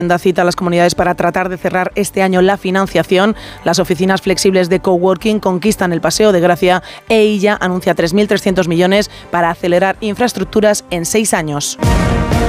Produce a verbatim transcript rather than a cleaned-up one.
Da cita a las comunidades para tratar de cerrar este año la financiación. Las oficinas flexibles de coworking conquistan el Paseo de Gracia e Illa anuncia tres mil trescientos millones para acelerar infraestructuras en seis años.